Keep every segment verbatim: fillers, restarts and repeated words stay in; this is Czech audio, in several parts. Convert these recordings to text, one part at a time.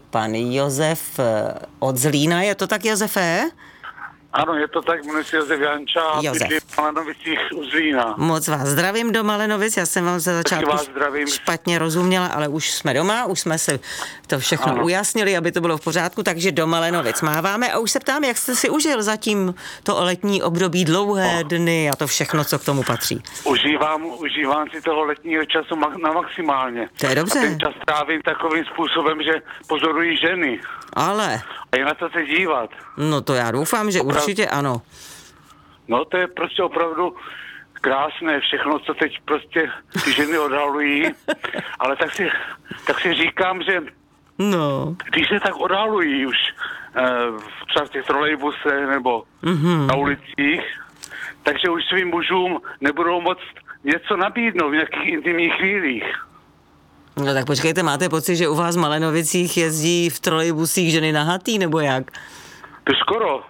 pan Josef od Zlína. Je to tak, Josefe? Ano, je to tak, jmenuji se Josef Janča a bydlím v Malenovicích u Zlína. Moc vás zdravím do Malenovic, já jsem vám za začátku špatně rozuměla, ale už jsme doma, už jsme si to všechno ano. ujasnili, aby to bylo v pořádku, takže do Malenovic máváme a už se ptám, jak jste si užil zatím to letní období, dlouhé oh. dny a to všechno, co k tomu patří. Užívám, užívám si toho letního času na maximálně. To je dobře. A ten čas trávím takovým způsobem, že pozorují ženy. Ale. A je na to se dívat. No to já doufám, že Oprav... určitě ano. No to je prostě opravdu krásné všechno, co teď prostě ty ženy odhalují, ale tak si, tak si říkám, že no. když se tak odhalují už eh, třeba v těch trolejbusech nebo mm-hmm. na ulicích, takže už svým mužům nebudou moc něco nabídnout v nějakých intimních chvílích. No tak počkejte, máte pocit, že u vás v Malenovicích jezdí v trolejbusích ženy nahatý, nebo jak? To skoro.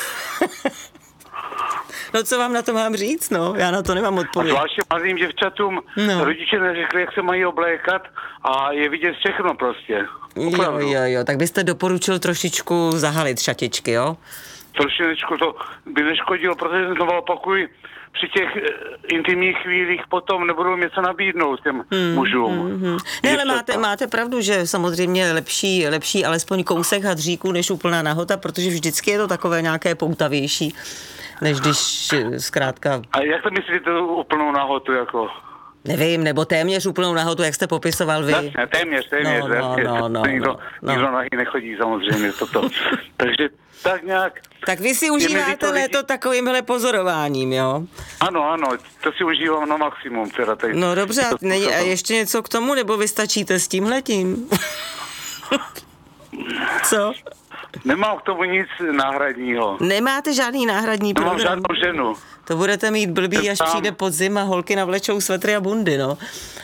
No co vám na to mám říct, no? Já na to nemám odpověď. A zvláště mladým děvčatům no. rodiče neřekli, jak se mají oblékat a je vidět všechno prostě. Opravdu. Jo, jo, jo, tak byste doporučil trošičku zahalit šatičky, jo? Trošičku to by neškodilo, protože znovu opakuji, při těch intimních chvílích potom nebudou něco nabídnout těm hmm, mužům. Hmm, hmm. Ne, ale máte, máte pravdu, že samozřejmě lepší, lepší alespoň kousek hadříku než úplná nahota, protože vždycky je to takové nějaké poutavější, než když zkrátka... A jak to myslíte úplnou nahotu jako? Nevím, nebo téměř úplnou nahotu, jak jste popisoval vy. Ne, téměř, téměř. No, no, no, no, nikdo, no. nikdo nahy nechodí samozřejmě toto. Takže tak nějak... Tak vy si užíváte léto takovýmhle pozorováním, jo? Ano, ano, to si užívám na maximum. Teda tady, no dobře, a, ne, a ještě něco k tomu, nebo vy stačíte s tímhletím? Co? Nemám k tomu nic náhradního. Nemáte žádný náhradní program? Nemám žádnou ženu. To budete mít blbý, až přijde podzim a holky navlečou svetry a bundy, no.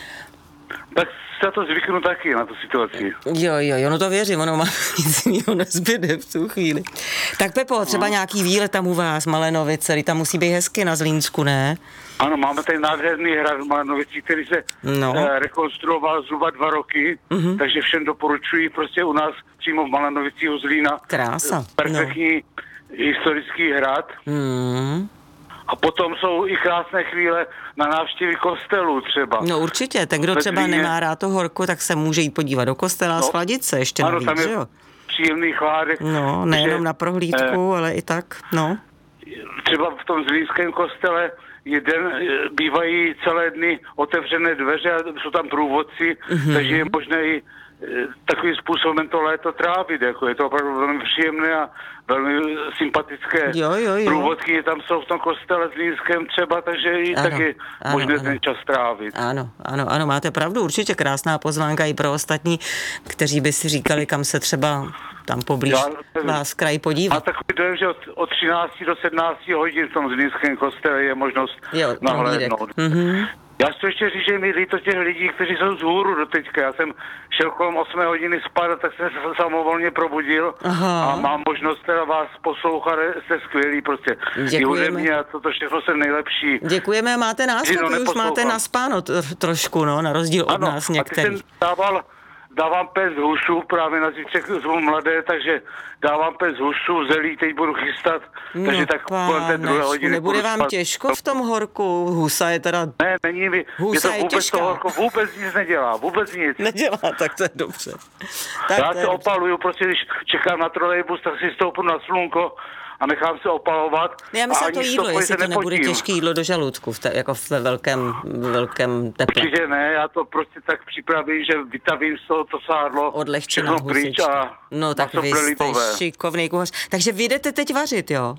Tak se to zvyknu taky na tu situaci. Jo, jo, jo, no to věřím, ono má nic jiného nezbyde v tu chvíli. Tak Pepo, třeba no. nějaký výlet tam u vás, Malenovice, tam musí být hezky na Zlínsku, ne? Ano, máme tady nádherný hrad v Malenovici, který se no. eh, rekonstruoval zhruba dva roky, mm-hmm. takže všem doporučuji prostě u nás přímo v Malenovicích u Zlína. Krása. Perfektní no. historický hrad. Mm. A potom jsou i krásné chvíle na návštěvy kostelů třeba. No určitě, ten kdo třeba nemá rád to horko, tak se může jít podívat do kostela a no. schladit se ještě ano, navíc, že jo? Příjemný chládek. No, nejenom že, na prohlídku, eh, ale i tak, no. Třeba v tom zlínském kostele jeden bývají celé dny otevřené dveře a jsou tam průvodci, mm-hmm. takže je možné i takovým způsobem to léto trávit, jako je to opravdu velmi příjemné a velmi sympatické jo, jo, jo. průvodky tam jsou v tom kostele Zlínském třeba, takže i ano, taky ano, možné ano. ten čas trávit. Ano, ano, ano, máte pravdu, určitě krásná pozvánka i pro ostatní, kteří by si říkali, kam se třeba tam poblíž vás kraj podívat. A takový dojem, že od, od třinácti do sedmnácti hodin v tom Zlínském kostele je možnost jo, nahlédnout. Mm-hmm. Já chci ještě říct, že mi líto těch lidí, kteří jsou z hůru do teďka. Já jsem šel kolem osmé hodiny spát, tak jsem se samovolně probudil. Aha. A mám možnost teda vás poslouchat, jste skvělý prostě. I hudebně a toto všechno jsem nejlepší. Děkujeme, máte nás, vy už máte naspáno trošku, no, na rozdíl od ano, nás některých. Ano, a ty jsem dával, dávám pes husů, právě na zítřek jsou mladé, takže dávám pes husů, zelí, teď budu chystat, no, takže tak kolem té druhé hodiny. Nebude vám spát. Těžko v tom horku? Husa je teda... Ne, není mi, je to vůbec to horko, vůbec nic nedělá, vůbec nic. Nedělá, tak to je dobře. Tak já se opaluju, prostě když čekám na trolejbus, tak si stoupnu na slunko a nechám se opalovat. Já myslím, to jídlo, jestli to nebude těžké jídlo do žaludku, v te, jako ve velkém, velkém teple. Určitě ne, já to prostě tak připravím, že vytavím z toho to sádlo. Odlehčená husička. No tak vy jste šikovný kuchař. Takže vy jdete teď vařit, jo?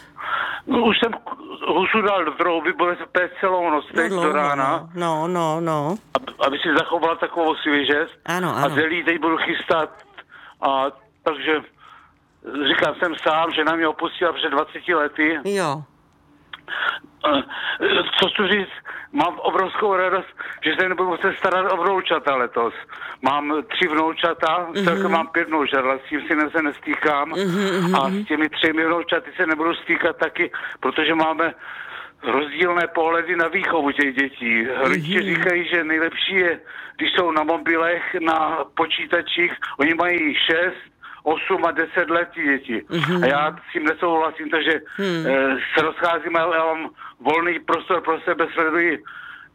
No, už jsem husu dal do trouby, bude se péct celou noc teď no, do rána. No, no, no. Aby si zachovala takovou svěžest. Ano, ano. A zelí teď budu chystat. A takže říkám, jsem sám, že na mě opustila před dvaceti lety. Jo. Co chci říct, mám obrovskou radost, že se nebudu muset starat o vnoučata letos. Mám tři vnoučata, mm-hmm. celkem mám pět vnoučat, ale s tím synem se nestýkám. Mm-hmm. A s těmi třemi vnoučaty se nebudu stýkat taky, protože máme rozdílné pohledy na výchovu těch dětí. Rodiče mm-hmm. říkají, že nejlepší je, když jsou na mobilech, na počítačích, oni mají šest, osm a deset let ty děti. Mm-hmm. A já s tím nesouhlasím, takže mm. e, se rozcházíme, ale já mám volný prostor pro sebe, sleduji e,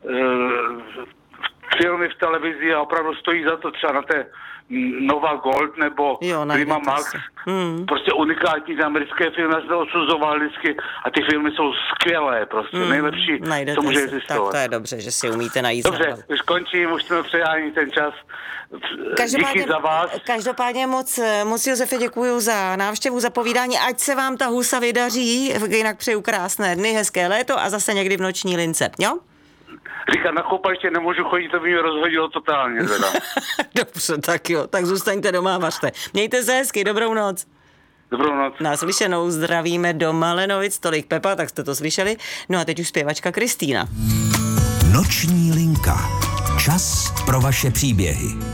filmy v televizi a opravdu stojí za to třeba na té Nova Gold nebo jo, Prima Max. Hmm. Prostě unikátní americké filmy, já jsem to odsuzoval vždycky a ty filmy jsou skvělé, prostě hmm. nejlepší, najdete co může si. existovat. Tak to je dobře, že si umíte najít. Dobře, už končím, už jsme přehání ten čas. Díky za vás. Každopádně moc, moc Josefe děkuju za návštěvu, za povídání, ať se vám ta husa vydaří, jinak přeju krásné dny, hezké léto a zase někdy v noční lince, jo? Říkat, na koupaliště nemůžu chodit, to by mě rozhodilo totálně teda. Dobře, tak jo, tak zůstaňte doma a vařte. Mějte se hezky, dobrou noc. Dobrou noc. Naslyšenou zdravíme do Malenovic, tolik Pepa, tak jste to slyšeli. No a teď už zpěvačka Kristýna. Noční linka. Čas pro vaše příběhy.